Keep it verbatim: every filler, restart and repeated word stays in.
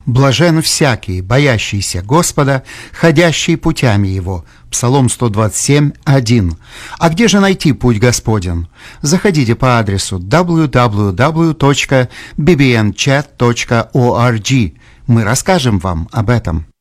Блажен всякий, боящийся Господа, ходящий путями Его. Псалом сто двадцать семь, один. А где же найти путь Господен? Заходите по адресу дабл ю дабл ю дабл ю точка би би эн чат точка орг. Мы расскажем вам об этом.